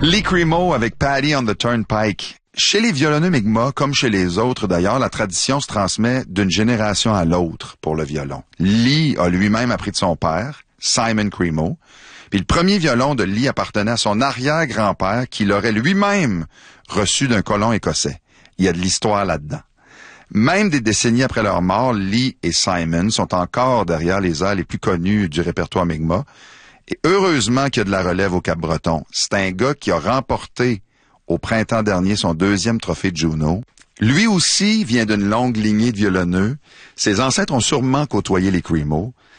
Lee Cremo avec Paddy on the Turnpike. Chez les violonneux Mi'kmaq, comme chez les autres d'ailleurs, la tradition se transmet d'une génération à l'autre pour le violon. Lee a lui-même appris de son père, Simon Cremo. Puis le premier violon de Lee appartenait à son arrière-grand-père qui l'aurait lui-même reçu d'un colon écossais. Il y a de l'histoire là-dedans. Même des décennies après leur mort, Lee et Simon sont encore derrière les airs les plus connus du répertoire Mi'kmaq. Et heureusement qu'il y a de la relève au Cap-Breton. C'est un gars qui a remporté au printemps dernier son 2e trophée de Juno. Lui aussi vient d'une longue lignée de violonneux. Ses ancêtres ont sûrement côtoyé les Cremo.